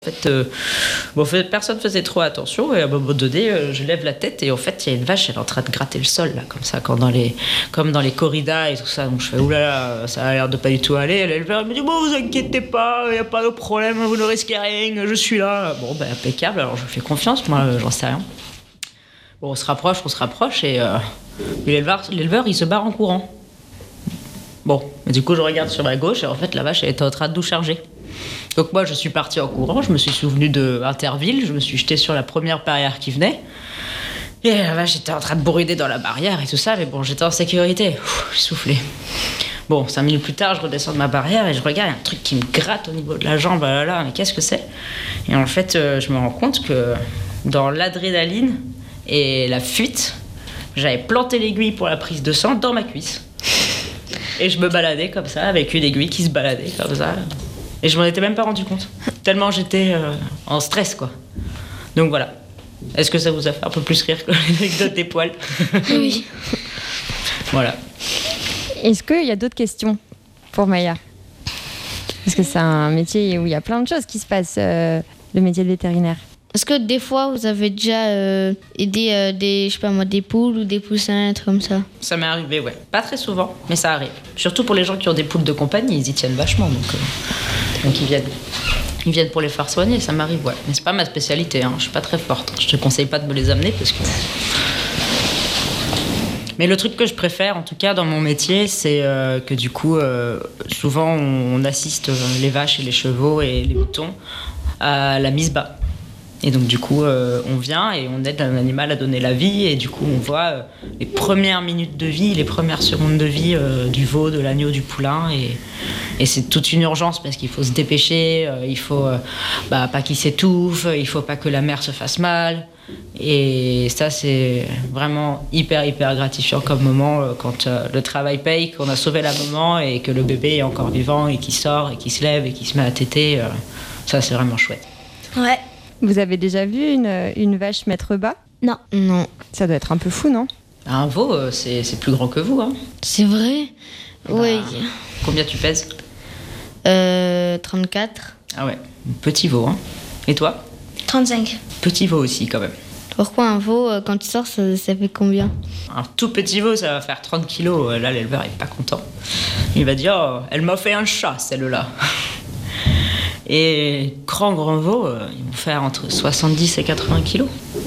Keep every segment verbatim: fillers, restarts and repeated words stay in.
En fait, euh, bon, personne ne faisait trop attention et à un moment donné, euh, je lève la tête et en fait, il y a une vache, elle est en train de gratter le sol, là, comme ça, quand dans les, comme dans les corridas et tout ça. Donc je fais, oulala, ça a l'air de pas du tout aller. L'éleveur me dit, bon, vous inquiétez pas, il n'y a pas de problème, vous ne risquez rien, je suis là. Bon, ben, impeccable, alors je fais confiance, moi, euh, j'en sais rien. Bon, on se rapproche, on se rapproche et euh, l'éleveur, l'éleveur, il se barre en courant. Bon, et du coup, je regarde sur ma gauche et en fait, la vache, elle était en train de nous charger. Donc moi, je suis partie en courant, je me suis souvenu de Interville, je me suis jetée sur la première barrière qui venait. Et la vache était en train de bourriner dans la barrière et tout ça, mais bon, j'étais en sécurité. Ouh, j'ai soufflé. Bon, cinq minutes plus tard, je redescends de ma barrière et je regarde, il y a un truc qui me gratte au niveau de la jambe, là, là, mais qu'est-ce que c'est ? Et en fait, euh, je me rends compte que dans l'adrénaline et la fuite, j'avais planté l'aiguille pour la prise de sang dans ma cuisse. Et je me baladais comme ça, avec une aiguille qui se baladait comme ça. Et je m'en étais même pas rendu compte. Tellement j'étais euh, en stress, quoi. Donc voilà. Est-ce que ça vous a fait un peu plus rire que l'anecdote des poils ? Oui. Voilà. Est-ce qu'il y a d'autres questions pour Maya ? Parce que c'est un métier où il y a plein de choses qui se passent, euh, le métier de vétérinaire. Est-ce que des fois, vous avez déjà euh, aidé euh, des, je sais pas moi, des poules ou des poussins, un truc comme ça ? Ça m'est arrivé, ouais. Pas très souvent, mais ça arrive. Surtout pour les gens qui ont des poules de compagnie, ils y tiennent vachement, donc, euh, donc ils viennent. Ils viennent pour les faire soigner, ça m'arrive, ouais. Mais c'est pas ma spécialité, hein. Je suis pas très forte. Je te conseille pas de me les amener parce que... Mais le truc que je préfère, en tout cas dans mon métier, c'est euh, que du coup, euh, souvent on assiste les vaches et les chevaux et les moutons à la mise bas. Et donc du coup, euh, on vient et on aide un animal à donner la vie. Et du coup, on voit euh, les premières minutes de vie, les premières secondes de vie euh, du veau, de l'agneau, du poulain. Et, et c'est toute une urgence parce qu'il faut se dépêcher, euh, il faut euh, bah, pas qu'il s'étouffe, il faut pas que la mère se fasse mal. Et ça, c'est vraiment hyper, hyper gratifiant comme moment euh, quand euh, le travail paye, qu'on a sauvé la maman et que le bébé est encore vivant et qu'il sort et qu'il se lève et qu'il se met à téter. Euh, ça, c'est vraiment chouette. Ouais. Vous avez déjà vu une, une vache mettre bas ? Non. Non. Ça doit être un peu fou, non ? Un veau, euh, c'est, c'est plus grand que vous, hein. C'est vrai ? Bah, Oui. Combien tu pèses ? Euh, trente-quatre. Ah ouais, petit veau, hein. Et toi ? trente-cinq. Petit veau aussi, quand même. Pourquoi un veau, euh, quand il sort, ça, ça fait combien ? Un tout petit veau, ça va faire trente kilos. Là, l'éleveur est pas content. Il va dire, oh, elle m'a fait un chat, celle-là. Et grand, grand veau, euh, ils vont faire entre soixante-dix et quatre-vingts kilos.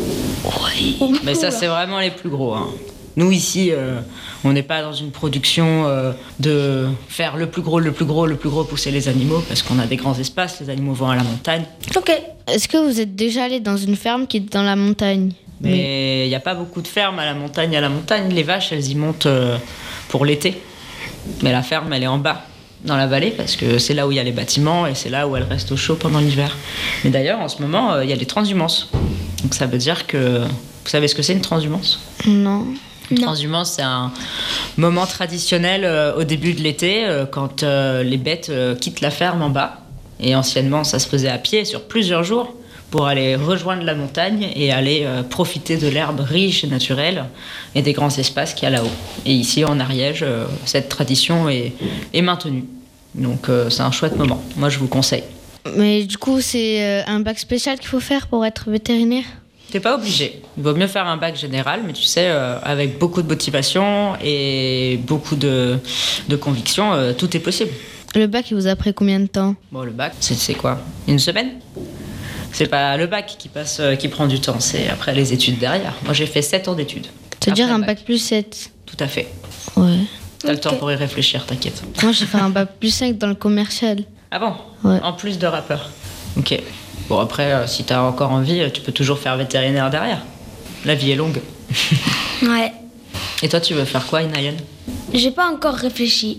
Oui. Mais ça, c'est vraiment les plus gros, hein. Nous, ici, euh, on n'est pas dans une production euh, de faire le plus gros, le plus gros, le plus gros, pousser les animaux, parce qu'on a des grands espaces, les animaux vont à la montagne. Ok. Est-ce que vous êtes déjà allé dans une ferme qui est dans la montagne ? Mais il n'y a pas beaucoup de fermes à la montagne. À la montagne, les vaches, elles y montent euh, pour l'été. Mais la ferme, elle est en bas, dans la vallée, parce que c'est là où il y a les bâtiments et c'est là où elles restent au chaud pendant l'hiver. Mais d'ailleurs, en ce moment, il euh, y a des transhumances. Donc ça veut dire que... Vous savez ce que c'est une transhumance ? Non. Une transhumance, c'est un moment traditionnel euh, au début de l'été, euh, quand euh, les bêtes euh, quittent la ferme en bas. Et anciennement, ça se faisait à pied sur plusieurs jours pour aller rejoindre la montagne et aller euh, profiter de l'herbe riche et naturelle et des grands espaces qu'il y a là-haut. Et ici, en Ariège, euh, cette tradition est, est maintenue. Donc euh, c'est un chouette moment. Moi, je vous conseille. Mais du coup, c'est euh, un bac spécial qu'il faut faire pour être vétérinaire ? T'es pas obligé. Il vaut mieux faire un bac général, mais tu sais, euh, avec beaucoup de motivation et beaucoup de, de conviction, euh, tout est possible. Le bac, il vous a pris combien de temps ? Bon, le bac, c'est, c'est quoi ? Une semaine ? C'est pas le bac qui, passe, euh, qui prend du temps, c'est après les études derrière. Moi, j'ai fait sept ans d'études. C'est-à-dire Après un le bac plus sept ? Tout à fait. Ouais. T'as Ok. le temps pour y réfléchir, t'inquiète. Moi, j'ai fait un bac plus cinq dans le commercial. Ah bon ? Ouais. En plus de rappeur. Ok. Bon, après, euh, si t'as encore envie, euh, tu peux toujours faire vétérinaire derrière. La vie est longue. Ouais. Et toi, tu veux faire quoi, Inayen ? J'ai pas encore réfléchi.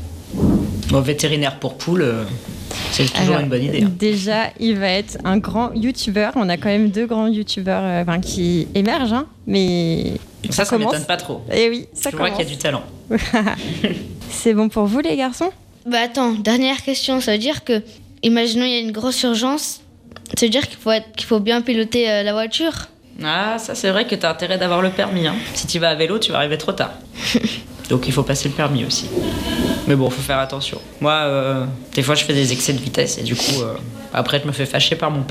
Bon, vétérinaire pour poules, euh, c'est toujours Alors, une bonne idée. Hein. Déjà, il va être un grand youtubeur. On a quand même deux grands youtubeurs euh, enfin, qui émergent, hein, mais Ça, ça commence. m'étonne pas trop. Et oui, ça Je vois commence. qu'il y a du talent. C'est bon pour vous, les garçons ? Bah attends, dernière question. Ça veut dire que, imaginons il y a une grosse urgence, ça veut dire qu'il faut, être, qu'il faut bien piloter euh, la voiture ? Ah, ça, c'est vrai que t'as intérêt d'avoir le permis. Hein. Si tu vas à vélo, tu vas arriver trop tard. Donc, il faut passer le permis aussi. Mais Mais bon, faut faire attention. Moi, euh, des fois, je fais des excès de vitesse et du coup, euh, après, je me fais fâcher par mon